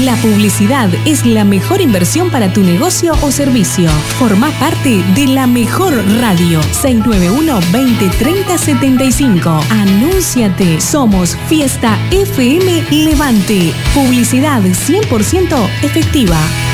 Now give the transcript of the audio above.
La publicidad es la mejor inversión para tu negocio o servicio. Formá parte de la mejor radio. 691-2030-75. Anúnciate. Somos Fiesta FM Levante. Publicidad 100% efectiva.